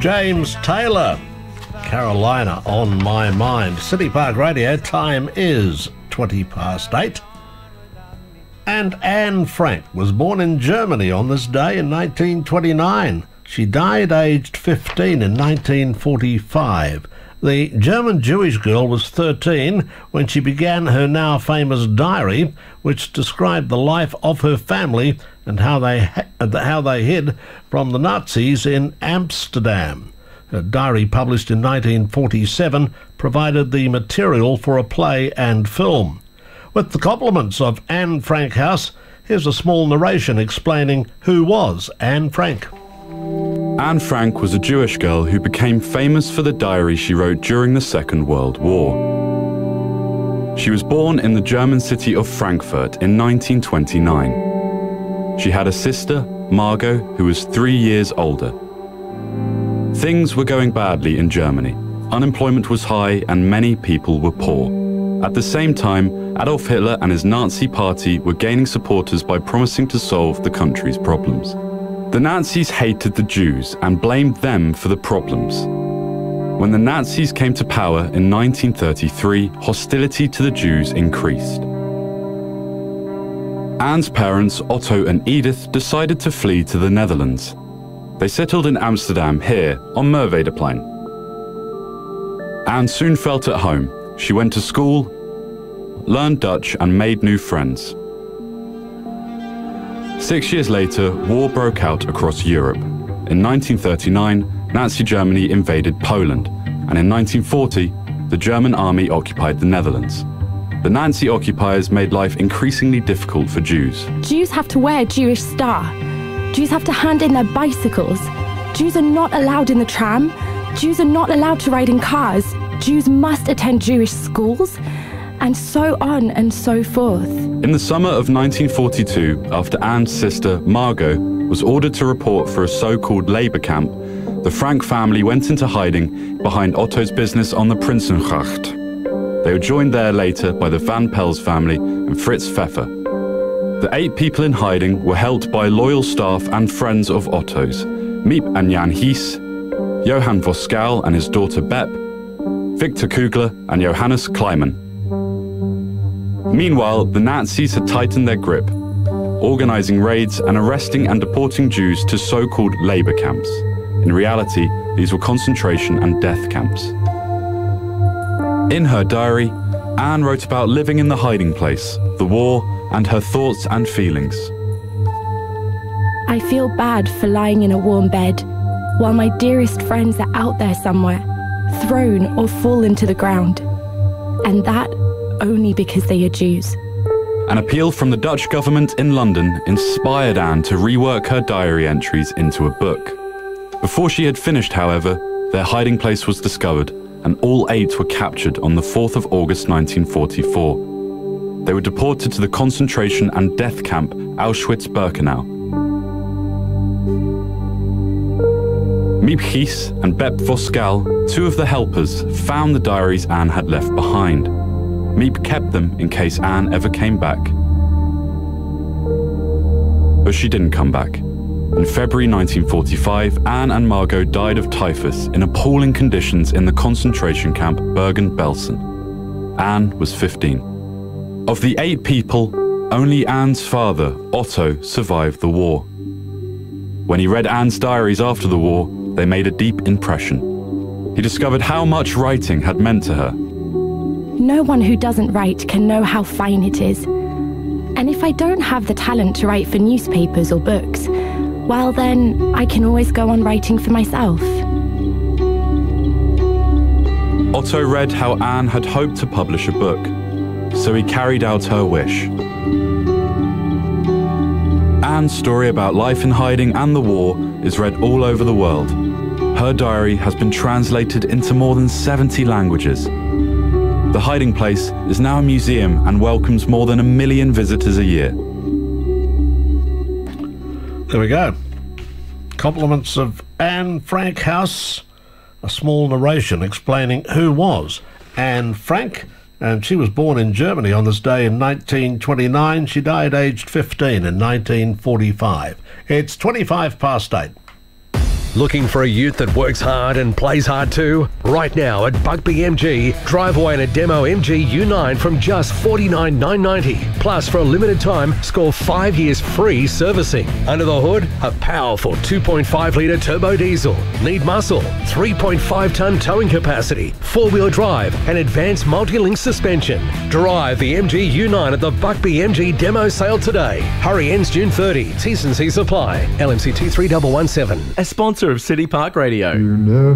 James Taylor, Carolina on my mind. City Park Radio, time is 8:20. And Anne Frank was born in Germany on this day in 1929. She died aged 15 in 1945. The German Jewish girl was 13 when she began her now famous diary, which described the life of her family and how they hid from the Nazis in Amsterdam. Her diary, published in 1947, provided the material for a play and film. With the compliments of Anne Frank House, here's a small narration explaining who was Anne Frank. Anne Frank was a Jewish girl who became famous for the diary she wrote during the Second World War. She was born in the German city of Frankfurt in 1929. She had a sister, Margot, who was 3 years older. Things were going badly in Germany. Unemployment was high and many people were poor. At the same time, Adolf Hitler and his Nazi party were gaining supporters by promising to solve the country's problems. The Nazis hated the Jews and blamed them for the problems. When the Nazis came to power in 1933, hostility to the Jews increased. Anne's parents, Otto and Edith, decided to flee to the Netherlands. They settled in Amsterdam, here on Merwedeplein. Anne soon felt at home. She went to school, learned Dutch and made new friends. 6 years later, war broke out across Europe. In 1939, Nazi Germany invaded Poland, and in 1940, the German army occupied the Netherlands. The Nazi occupiers made life increasingly difficult for Jews. Jews have to wear a Jewish star. Jews have to hand in their bicycles. Jews are not allowed in the tram. Jews are not allowed to ride in cars. Jews must attend Jewish schools, and so on and so forth. In the summer of 1942, after Anne's sister, Margot, was ordered to report for a so-called labour camp, the Frank family went into hiding behind Otto's business on the Prinsengracht. They were joined there later by the Van Pels family and Fritz Pfeffer. The 8 people in hiding were helped by loyal staff and friends of Otto's, Miep and Jan Hies, Johann Voskuil and his daughter Bep, Victor Kugler and Johannes Kleiman. Meanwhile, the Nazis had tightened their grip, organizing raids and arresting and deporting Jews to so-called labor camps. In reality, these were concentration and death camps. In her diary, Anne wrote about living in the hiding place, the war, and her thoughts and feelings. I feel bad for lying in a warm bed, while my dearest friends are out there somewhere, thrown or fallen to the ground. And that only because they are Jews. An appeal from the Dutch government in London inspired Anne to rework her diary entries into a book. Before she had finished, however, their hiding place was discovered, and all 8 were captured on the 4th of August 1944. They were deported to the concentration and death camp Auschwitz-Birkenau. Miep Hies and Bep Voskuil, 2 of the helpers, found the diaries Anne had left behind. Miep kept them in case Anne ever came back. But she didn't come back. In February 1945, Anne and Margot died of typhus in appalling conditions in the concentration camp Bergen-Belsen. Anne was 15. Of the 8 people, only Anne's father, Otto, survived the war. When he read Anne's diaries after the war, they made a deep impression. He discovered how much writing had meant to her. No one who doesn't write can know how fine it is. And if I don't have the talent to write for newspapers or books, well then, I can always go on writing for myself. Otto read how Anne had hoped to publish a book, so he carried out her wish. Anne's story about life in hiding and the war is read all over the world. Her diary has been translated into more than 70 languages. The hiding place is now a museum and welcomes more than 1 million visitors a year. There we go. Compliments of Anne Frank House. A small narration explaining who was Anne Frank, and she was born in Germany on this day in 1929. She died aged 15 in 1945. It's 8:25. Looking for a ute that works hard and plays hard too? Right now at Buckby MG, drive away in a demo MG U9 from just $49,990. Plus, for a limited time, score 5 years free servicing. Under the hood, a powerful 2.5 litre turbo diesel. Need muscle, 3.5 tonne towing capacity, 4-wheel drive and advanced multi-link suspension. Drive the MG U9 at the Buckby MG demo sale today. Hurry, ends June 30. T&C supply. LMC 23117. A sponsor of City Park Radio.